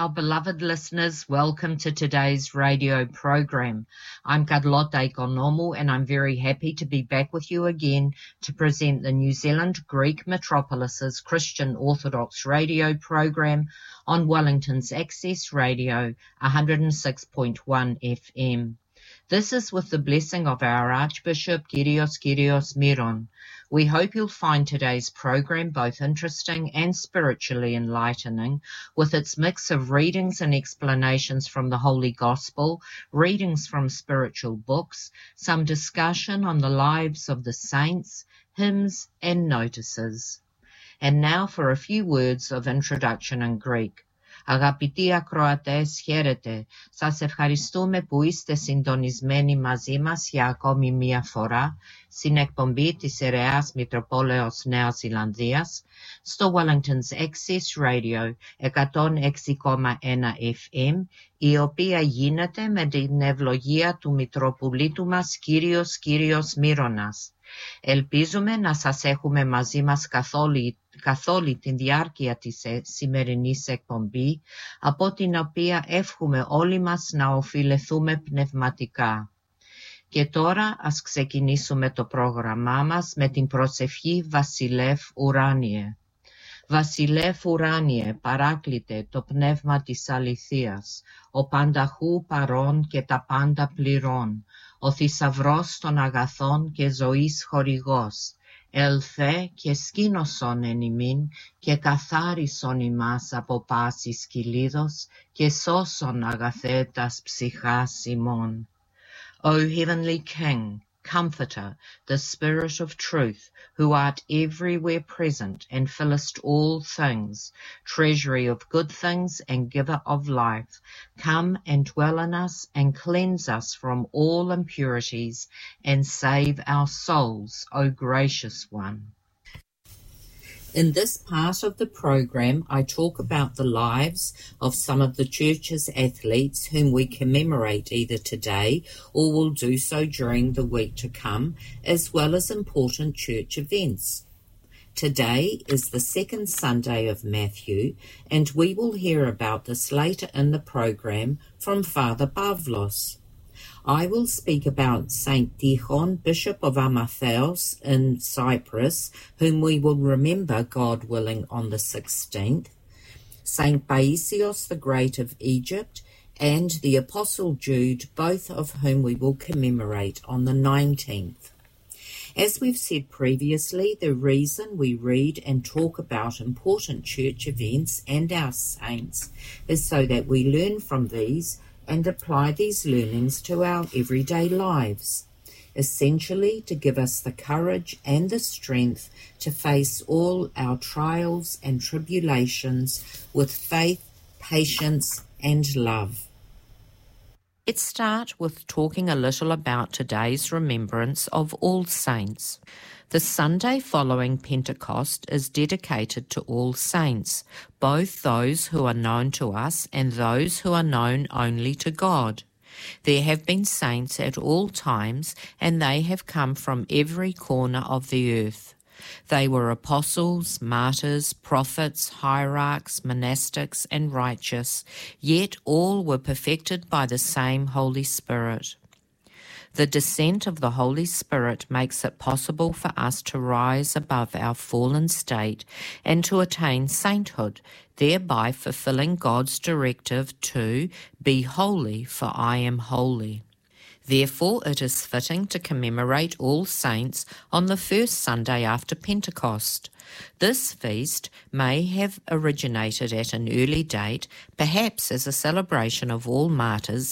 Our beloved listeners, welcome to today's radio program. I'm Carlotta Economou, and I'm very happy to be back with you again to present the New Zealand Greek Metropolis's Christian Orthodox radio program on Wellington's Access Radio 106.1 FM. This is with the blessing of our Archbishop Kyrios Miron. We hope you'll find today's program both interesting and spiritually enlightening, with its mix of readings and explanations from the Holy Gospel, readings from spiritual books, some discussion on the lives of the saints, hymns and notices. And now for a few words of introduction in Greek. Αγαπητοί ακροατές, χαίρετε. Σας ευχαριστούμε που είστε συντονισμένοι μαζί μας για ακόμη μία φορά στην εκπομπή της Ιεράς Μητροπόλεως Νέας Ζηλανδίας στο Wellington's Access Radio 106,1 FM, η οποία γίνεται με την ευλογία του Μητροπολίτου μας Κύριος Μύρονας. Ελπίζουμε να σας έχουμε μαζί μας καθ' όλη τη διάρκεια της σημερινής εκπομπή, από την οποία εύχομαι όλοι μας να οφειλεθούμε πνευματικά. Και τώρα ας ξεκινήσουμε το πρόγραμμά μας με την προσευχή Βασιλεύ Ουράνιε. Βασιλεύ Ουράνιε, παράκλητε το πνεύμα της αληθείας, ο πανταχού παρών και τα πάντα πληρών, ο θησαυρός των αγαθών και ζωής χορηγός, ελθέ και σκήνωσον εν ημίν και καθάρισον ημάς από πάσης κυλίδος και σώσον αγαθέ τας ψυχάς ημών. O Heavenly King, Comforter, the Spirit of Truth, who art everywhere present and fillest all things, treasury of good things and giver of life, come and dwell in us and cleanse us from all impurities and save our souls, O gracious one. In this part of the program, I talk about the lives of some of the Church's athletes whom we commemorate either today or will do so during the week to come, as well as important church events. Today is the second Sunday of Matthew, and we will hear about this later in the program from Father Pavlos. I will speak about Saint Tichon, Bishop of Amatheos in Cyprus, whom we will remember, God willing, on the 16th, Saint Paisios the Great of Egypt, and the Apostle Jude, both of whom we will commemorate on the 19th. As we've said previously, the reason we read and talk about important church events and our saints is so that we learn from these and apply these learnings to our everyday lives, essentially to give us the courage and the strength to face all our trials and tribulations with faith, patience, and love. Let's start with talking a little about today's remembrance of All Saints. The Sunday following Pentecost is dedicated to all saints, both those who are known to us and those who are known only to God. There have been saints at all times, and they have come from every corner of the earth. They were apostles, martyrs, prophets, hierarchs, monastics, and righteous, yet all were perfected by the same Holy Spirit. The descent of the Holy Spirit makes it possible for us to rise above our fallen state and to attain sainthood, thereby fulfilling God's directive to be holy, for I am holy. Therefore, it is fitting to commemorate All Saints on the first Sunday after Pentecost. This feast may have originated at an early date, perhaps as a celebration of all martyrs